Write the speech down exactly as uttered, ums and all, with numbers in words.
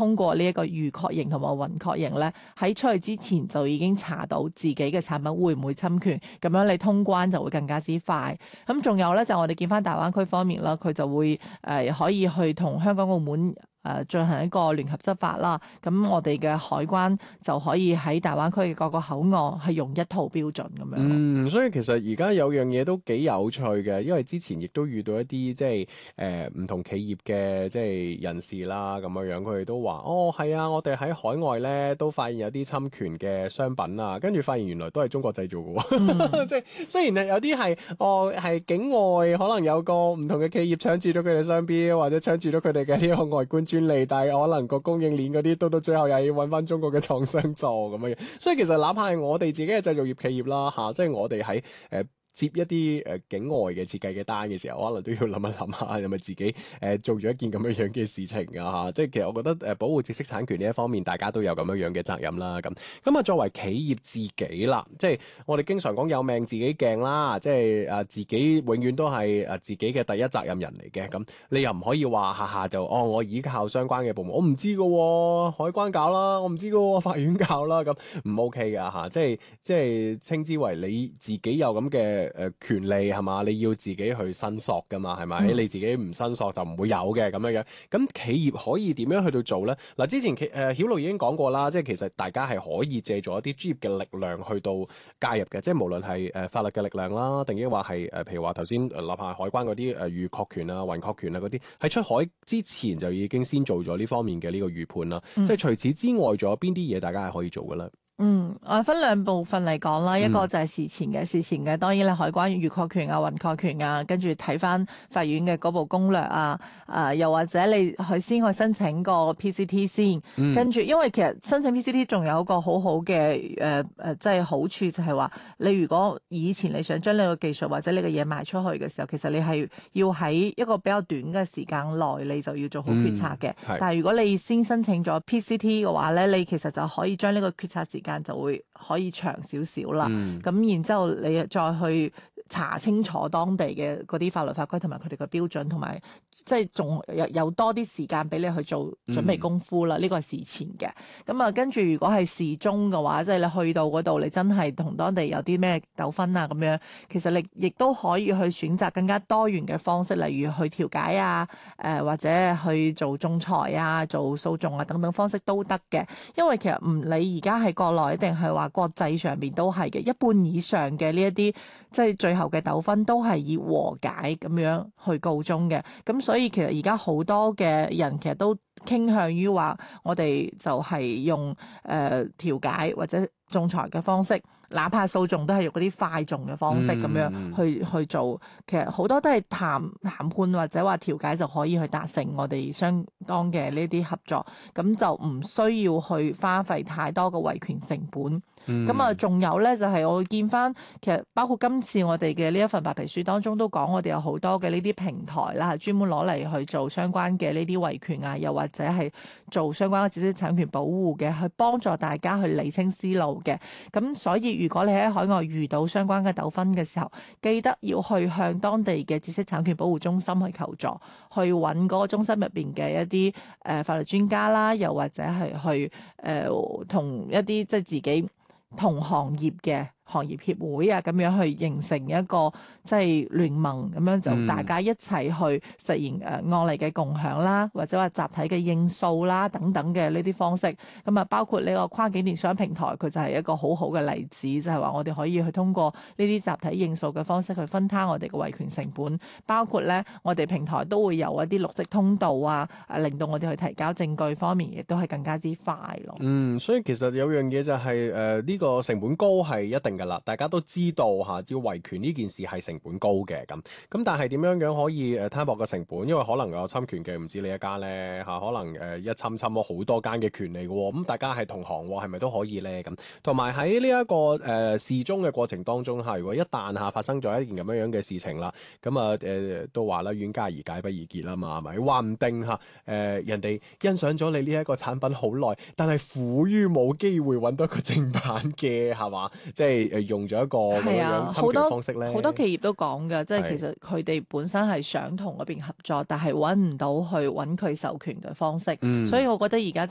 通過呢一個預確認同埋雲確認咧，喺出去之前就已經查到自己嘅產品會唔會侵權，咁樣你通關就會更加之快。咁仲有咧就我哋見翻大灣區方面啦，佢就會誒、呃、可以去同香港澳門誒進行一個聯合執法啦，咁我哋嘅海關就可以喺大灣區嘅各個口岸係用一套標準咁樣。 嗯，所以其實而家有樣嘢都幾有趣嘅，因為之前亦都遇到一啲即係誒唔同企業嘅即係人士啦，咁樣樣佢哋都話：哦，係啊，我哋喺海外咧都發現有啲侵權嘅商品啊，跟住發現原來都係中國製造嘅喎。嗯、即係雖然係有啲係哦係境外可能有個唔同嘅企業搶住咗佢哋商標，或者搶住咗佢哋嘅呢個外觀專利，但係可能個供應鏈嗰啲到到最後又要揾翻中國嘅廠商做咁樣樣。所以其實哪怕係我哋自己嘅製造業企業啦嚇、啊，即係我哋喺誒接一啲誒、呃、境外嘅設計嘅單嘅時候，可能都要諗一諗下，係咪自己誒、呃、做咗一件咁樣樣嘅事情啊嚇？即係其實我覺得誒、呃、保護知識產權呢一方面，大家都有咁樣樣嘅責任啦。咁咁啊，作為企業自己啦，即係我哋經常講有命自己鏡啦，即係誒、呃、自己永遠都係誒自己嘅第一責任人嚟嘅。咁你又唔可以話下下就哦，我依靠相關嘅部門，我唔知㗎喎，海關搞啦，我唔知㗎喎，法院搞啦，咁唔 OK 㗎嚇。即係即係稱之為你自己有咁嘅。誒、呃、權利係嘛？你要自己去申索㗎嘛？係咪？嗯、你自己唔申索就唔會有嘅咁樣樣。咁企業可以點樣去到做咧？嗱，之前誒、呃、曉露已經講過啦，即係其實大家係可以借助一啲專業嘅力量去到介入嘅，即係無論係誒法律嘅力量啦，定抑或係誒譬如話頭先立下海關嗰啲誒預確權啊、雲確權啊嗰啲，喺出海之前就已經先做咗呢方面嘅呢個預判啦。嗯、即係除此之外，仲有邊啲嘢大家係可以做嘅咧？ 嗯，我分兩部分嚟講啦，一個就係事前嘅，事前嘅當然咧海關預確權啊、雲確權啊，跟住睇翻法院嘅嗰部攻略啊，誒、呃、又或者你去先去申請個 P C T 先，嗯、跟住因為其實申請 P C T 仲有一個好好嘅誒誒，即係好處就係話，你如果以前你想將呢個技術或者呢個嘢賣出去嘅時候，其實你係要喺一個比較短嘅時間內，你就要做好決策嘅。嗯、但係如果你先申請咗 P C T 嘅話咧，你其實就可以將呢個決策時間就會可以長少少啦，咁、嗯、然之後你再去查清楚當地嘅嗰啲法律法規同埋佢哋嘅標準，同埋即係仲有有多啲時間俾你去做準備功夫啦。呢個係事前嘅。咁啊，跟住如果係事中嘅話，即係你去到嗰度，你真係同當地有啲咩糾紛啊咁樣，其實你亦都可以去選擇更加多元嘅方式，例如去調解啊，誒、呃、或者去做仲裁啊、做訴訟啊等等方式都得嘅。因為其實唔理而家係國內一定係話國際上邊都係嘅，一半以上嘅呢一啲即係最後嘅糾紛都係以和解咁樣去告終嘅。咁所以其實而家好多嘅人其實都傾向於話，我哋就係用誒、呃、調解或者仲裁嘅方式，哪怕訴訟都係用嗰啲快訟嘅方式咁樣去、嗯、去做。其實好多都係談談判或者話調解就可以去達成我哋相當嘅呢啲合作，咁就唔需要去花費太多嘅維權成本。咁啊、嗯，仲有咧就係、是、我見翻，其實包括今次我哋嘅呢一份白皮書當中都講，我哋有好多嘅呢啲平台啦，係專門攞嚟去做相關嘅呢啲維權啊，又或者係做相關嘅知識產權保護嘅，去幫助大家去理清思路嘅。咁所以如果你喺海外遇到相關嘅糾紛嘅時候，記得要去向當地嘅知識產權保護中心去求助，去揾嗰個中心入邊嘅一啲誒、呃、法律專家啦，又或者係去誒同、呃、一啲即係自己同行業嘅行業協會啊，咁樣去形成一個即係聯盟，咁樣就大家一齊去實現誒案例嘅共享啦，或者話集體嘅應訴啦等等嘅呢啲方式。咁啊，包括呢個跨境電商平台，佢就係一個好好嘅例子，就係話我哋可以去通過呢啲集體應訴嘅方式去分攤我哋嘅維權成本。包括咧，我哋平台都會有一啲綠色通道啊，誒令到我哋去提交證據方面亦都係更加之快咯。 嗯，所以其實有樣嘢就係誒呢個成本高係一定㗎啦，大家都知道嚇，要維權呢件事係成本高嘅咁。咁但係點樣樣可以誒攤薄個成本？因為可能有侵權嘅唔止你一家咧嚇，可能誒一侵侵咗好多間嘅權利嘅喎。咁大家係同行喎，係咪都可以咧咁？同埋喺呢一個誒事中嘅過程當中嚇，如果一旦嚇發生咗一件咁樣樣嘅事情啦，咁啊誒都話啦，冤家宜解不宜結啦嘛，係咪？話唔定嚇誒、呃、人哋欣賞咗你呢一個產品好耐，但係苦於冇機會揾到一個正版嘅係嘛？即係誒用咗一個咁樣侵權方式咧。 好多企業都講㗎，即係其實佢哋本身係想同嗰邊合作，但係揾唔到去揾佢授權嘅方式，嗯、所以我覺得而家